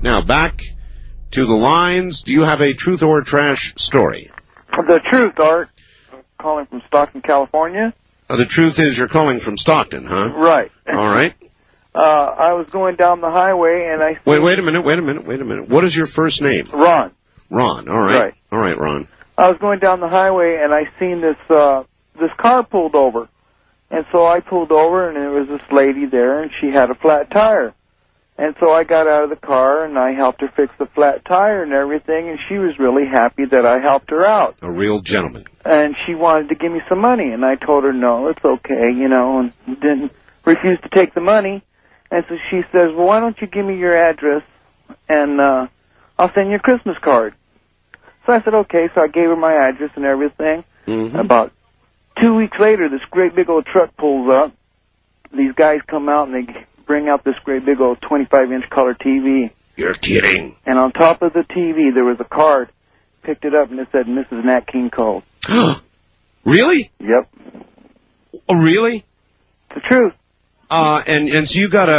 Now, back to the lines. Do you have a truth or trash story? The truth, Art. I'm calling from Stockton, California. The truth is you're calling from Stockton, huh? Right. All right. I was going down the highway, and I... Wait a minute. What is your first name? Ron. Ron, all right. Right. All right, Ron. I was going down the highway, and I seen this car pulled over. And so I pulled over, and there was this lady there, and she had a flat tire. And so I got out of the car, and I helped her fix the flat tire and everything, and she was really happy that I helped her out. A real gentleman. And she wanted to give me some money, and I told her, no, it's okay, and didn't refuse to take the money. And so she says, well, why don't you give me your address, and I'll send you a Christmas card. So I said, okay, so I gave her my address and everything. Mm-hmm. About 2 weeks later, this great big old truck pulls up. These guys come out, and they bring out this great big old 25-inch color TV. You're kidding. And on top of the TV, there was a card. Picked it up, and it said, Mrs. Nat King Cole. Really? Yep. Oh, really? It's the truth. And so you got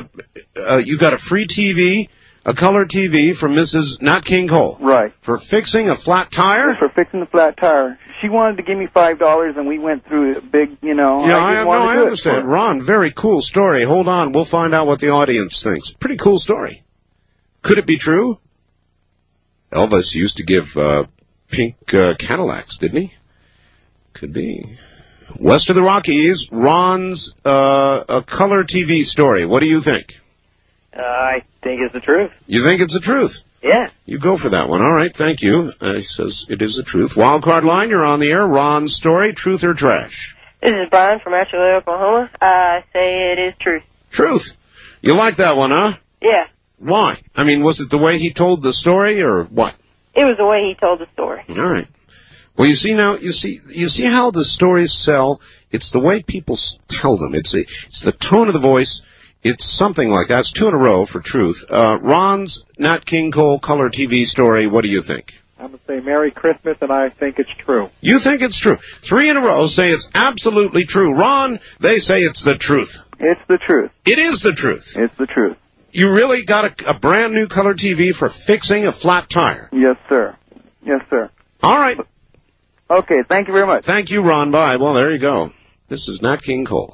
a free TV, a color TV from Mrs. Nat King Cole. Right. For fixing a flat tire? For fixing the flat tire. She wanted to give me $5, and we went through a big, Yeah, I understand. Ron, very cool story. Hold on. We'll find out what the audience thinks. Pretty cool story. Could it be true? Elvis used to give pink Cadillacs, didn't he? Could be. West of the Rockies, Ron's a color TV story. What do you think? I think it's the truth. You think it's the truth? Yeah. You go for that one. All right, thank you. He says it is the truth. Wildcard line, you're on the air. Ron's story, truth or trash? This is Brian from Asheville, Oklahoma. I say it is truth. Truth. You like that one, huh? Yeah. Why? I mean, was it the way he told the story, or what? It was the way he told the story. All right. Well, you see how the stories sell. It's the way people tell them. It's the tone of the voice. It's something like that. It's 2 in a row for truth. Ron's Nat King Cole color TV story. What do you think? I'm going to say Merry Christmas, and I think it's true. You think it's true. 3 in a row say it's absolutely true. Ron, they say it's the truth. It's the truth. It is the truth. It's the truth. You really got a brand new color TV for fixing a flat tire? Yes, sir. Yes, sir. All right. Okay, thank you very much. Thank you, Ron. Bye. Well, there you go. This is Nat King Cole.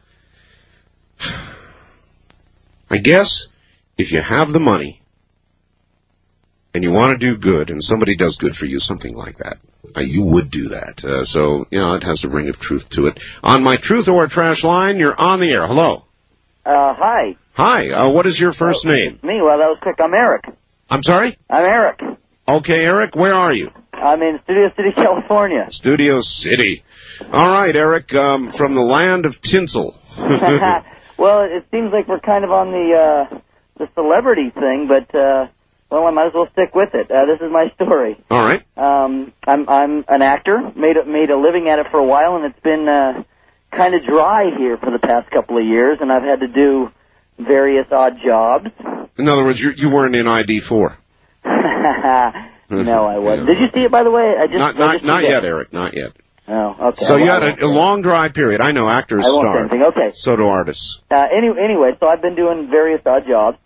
I guess if you have the money and you want to do good and somebody does good for you, something like that, you would do that. So, it has a ring of truth to it. On my truth or trash line, you're on the air. Hello. Hi. Hi. What is your first name? Me? Well, that was quick. I'm Eric. I'm sorry? I'm Eric. Okay, Eric, where are you? I'm in Studio City, California. Studio City. All right, Eric, from the land of tinsel. Well, it seems like we're kind of on the celebrity thing, but well, I might as well stick with it. This is my story. All right. I'm an actor. Made a living at it for a while, and it's been kind of dry here for the past couple of years, and I've had to do various odd jobs. In other words, you weren't in ID4. No, I wasn't. Did you see it, by the way? Not yet, Eric. Not yet. Oh, okay. So you had a long, dry period. I know actors I won't say starve. anything. Okay. So do artists. Anyway, so I've been doing various odd jobs.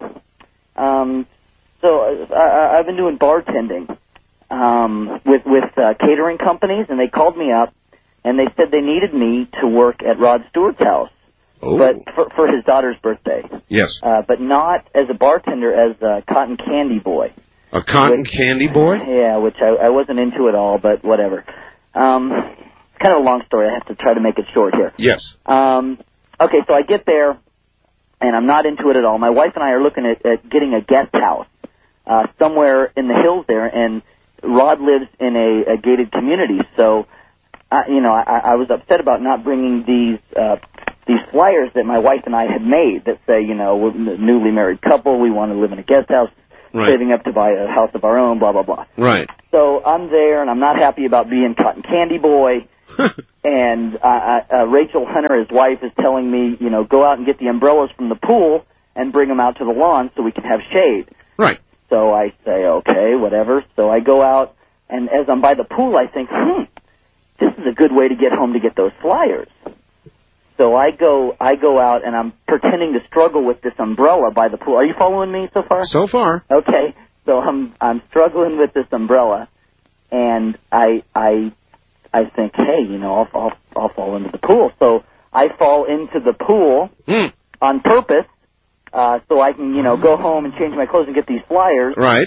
So I've been doing bartending with catering companies, and they called me up, and they said they needed me to work at Rod Stewart's house, but for his daughter's birthday. Yes. But not as a bartender, as a cotton candy boy. A cotton candy boy? Yeah, which I wasn't into at all, but whatever. It's kind of a long story. I have to try to make it short here. Yes. Okay, so I get there, and I'm not into it at all. My wife and I are looking at getting a guest house somewhere in the hills there, and Rod lives in a gated community. So, I was upset about not bringing these flyers that my wife and I had made that say, we're a newly married couple, we want to live in a guest house. Right. Saving up to buy a house of our own, blah, blah, blah. Right. So I'm there, and I'm not happy about being cotton candy boy. And Rachel Hunter, his wife, is telling me, go out and get the umbrellas from the pool and bring them out to the lawn so we can have shade. Right. So I say, okay, whatever. So I go out, and as I'm by the pool, I think, this is a good way to get home to get those flyers. So I go out, and I'm pretending to struggle with this umbrella by the pool. Are you following me so far? So far. Okay. So I'm struggling with this umbrella, and I think, hey, I'll fall into the pool. So I fall into the pool on purpose, so I can go home and change my clothes and get these flyers. Right.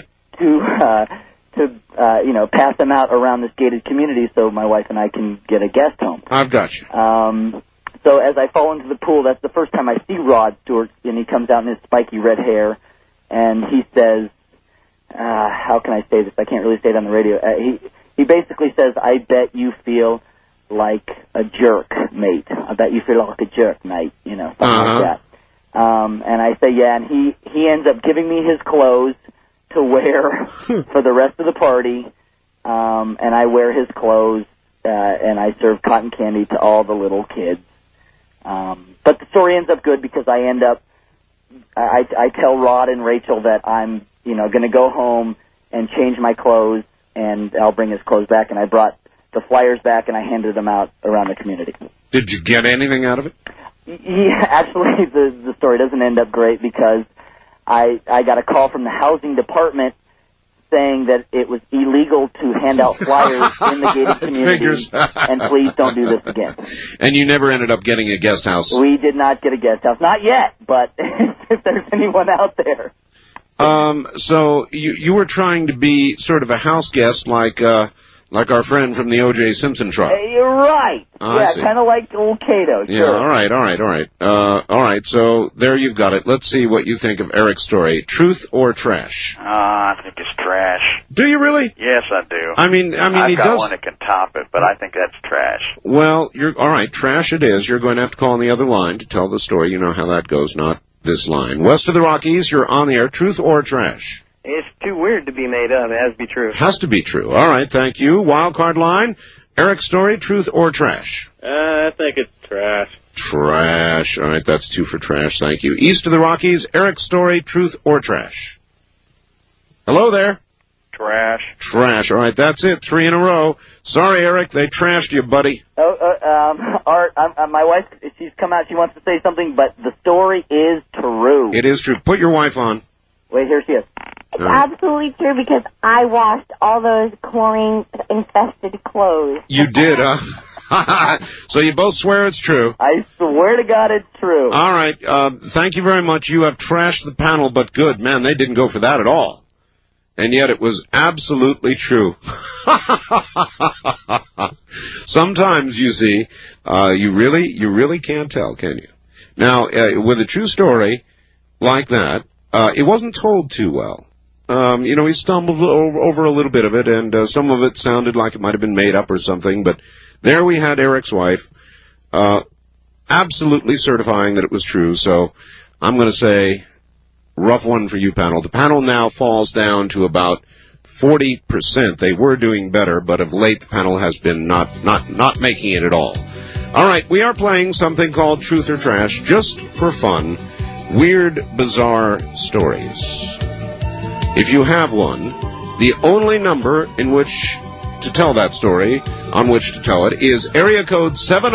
To pass them out around this gated community so my wife and I can get a guest home. I've got you. So as I fall into the pool, that's the first time I see Rod Stewart, and he comes out in his spiky red hair, and he says, how can I say this? I can't really say it on the radio. He basically says, I bet you feel like a jerk, mate. I bet you feel like a jerk, mate. Something like that. And I say, yeah, and he ends up giving me his clothes to wear for the rest of the party, and I wear his clothes, and I serve cotton candy to all the little kids. But the story ends up good because I tell Rod and Rachel that I'm, going to go home and change my clothes, and I'll bring his clothes back, and I brought the flyers back, and I handed them out around the community. Did you get anything out of it? Yeah, actually, the story doesn't end up great because I got a call from the housing department saying that it was illegal to hand out flyers in the gated community, and please don't do this again. And you never ended up getting a guest house? We did not get a guest house. Not yet, but if there's anyone out there. So you were trying to be sort of a house guest like our friend from the O.J. Simpson trial. You're right. Kind of like old Cato. Sure. Yeah, all right, so there you've got it. Let's see what you think of Eric's story. Truth or trash? I think it's trash. Do you really? Yes, I do. I mean, I've got one that can top it, but I think that's trash. Well, all right, trash it is. You're going to have to call on the other line to tell the story. You know how that goes, not this line. West of the Rockies, you're on the air. Truth or trash? It's too weird to be made up. It has to be true. Has to be true. All right, thank you. Wild card line. Eric's story, truth or trash? I think it's trash. Trash. All right, that's 2 for trash. Thank you. East of the Rockies, Eric's story, truth or trash? Hello there. Trash. Trash. All right, that's it. 3 in a row. Sorry, Eric, they trashed you, buddy. Art, my wife, she's come out. She wants to say something, but the story is true. It is true. Put your wife on. Wait, here she is. It's absolutely true because I washed all those chlorine-infested clothes. You did, huh? So you both swear it's true. I swear to God it's true. All right. Thank you very much. You have trashed the panel, but good. Man, they didn't go for that at all. And yet it was absolutely true. Sometimes, you see, you really can't tell, can you? Now, with a true story like that, it wasn't told too well. He stumbled over a little bit of it, and some of it sounded like it might have been made up or something, but there we had Eric's wife absolutely certifying that it was true, so I'm going to say rough one for you, panel. The panel now falls down to about 40%. They were doing better, but of late the panel has been not making it at all. All right, we are playing something called Truth or Trash, just for fun. Weird, bizarre stories. If you have one, the only number in which to tell that story, on which to tell it, is area code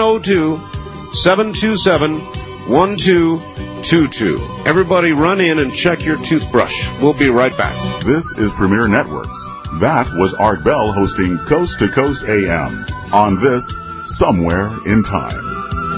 702-727-1222. Everybody run in and check your toothbrush. We'll be right back. This is Premier Networks. That was Art Bell hosting Coast to Coast AM on this Somewhere in Time.